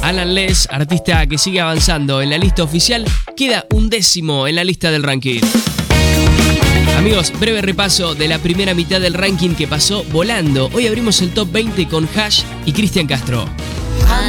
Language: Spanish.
Alan Les, artista que sigue avanzando en la lista oficial, queda 11º en la lista del ranking. Amigos, breve repaso de la primera mitad del ranking que pasó volando. Hoy abrimos el top 20 con Hash y Cristian Castro.